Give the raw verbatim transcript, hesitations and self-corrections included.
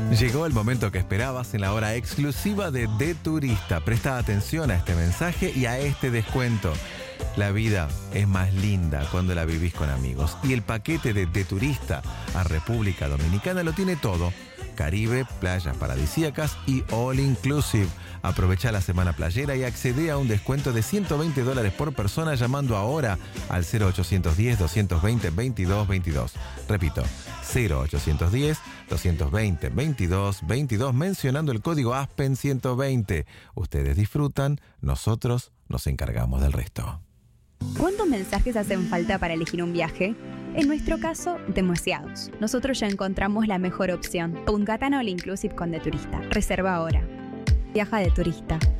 Llegó el momento que esperabas en la hora exclusiva de De Turista. Presta atención a este mensaje y a este descuento. La vida es más linda cuando la vivís con amigos. Y el paquete de De Turista a República Dominicana lo tiene todo. Caribe, playas paradisíacas y all inclusive. Aprovecha la semana playera y accede a un descuento de ciento veinte dólares por persona llamando ahora al cero ochocientos diez, doscientos veinte, veintidós veintidós. Repito, cero ochocientos diez, doscientos veinte, veintidós veintidós mencionando el código Aspen ciento veinte. Ustedes disfrutan, nosotros nos encargamos del resto. ¿Cuántos mensajes hacen falta para elegir un viaje? En nuestro caso, demasiados. Nosotros ya encontramos la mejor opción. Punta Cana All Inclusive con De Turista. Reserva ahora. Viaja De Turista.